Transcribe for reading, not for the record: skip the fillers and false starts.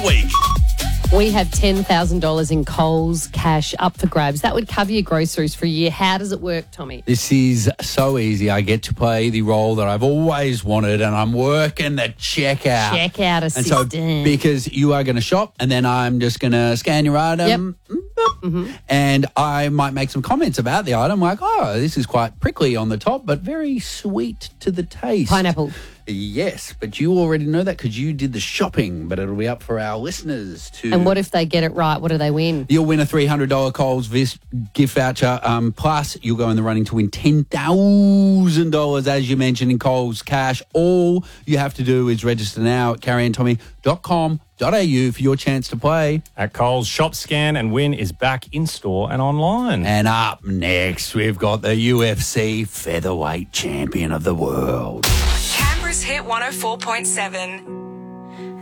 week. We have $10,000 in Coles cash up for grabs. That would cover your groceries for a year. How does it work, Tommy? This is so easy. I get to play the role that I've always wanted, and I'm working the checkout. Checkout assistant. And so, because you are going to shop, and then I'm just going to scan your item. Yep. And I might make some comments about the item, like, oh, this is quite prickly on the top, but very sweet to the taste. Pineapple. Yes, but you already know that because you did the shopping, but it'll be up for our listeners to... And what if they get it right? What do they win? You'll win a $300 Coles gift voucher, plus you'll go in the running to win $10,000, as you mentioned, in Coles cash. All you have to do is register now at carrieandtommy.com.au for your chance to play. At Coles, shop, scan and win is back in store and online. And up next, we've got the UFC featherweight champion of the world. Canberra's Hit 104.7.